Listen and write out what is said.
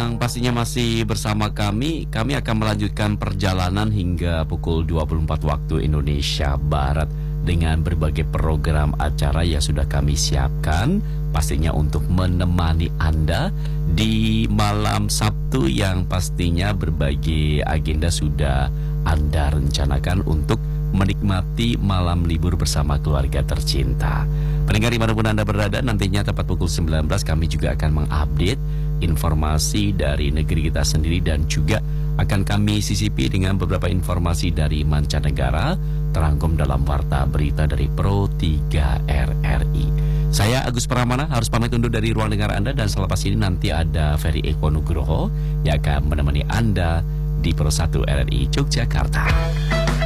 yang pastinya masih bersama kami akan melanjutkan perjalanan hingga pukul 24 waktu Indonesia Barat dengan berbagai program acara yang sudah kami siapkan, pastinya untuk menemani Anda di malam Sabtu yang pastinya berbagai agenda sudah Anda rencanakan untuk menikmati malam libur bersama keluarga tercinta. Pendengar dimanapun Anda berada, nantinya tepat pukul 19 kami juga akan mengupdate informasi dari negeri kita sendiri dan juga akan kami sisipi dengan beberapa informasi dari mancanegara terangkum dalam Warta Berita dari Pro 3 RRI. Saya Agus Pramana harus pamit undur dari ruang dengar Anda, dan selepas ini nanti ada Ferry Eko Nugroho yang akan menemani Anda di Pro 1 RRI Yogyakarta.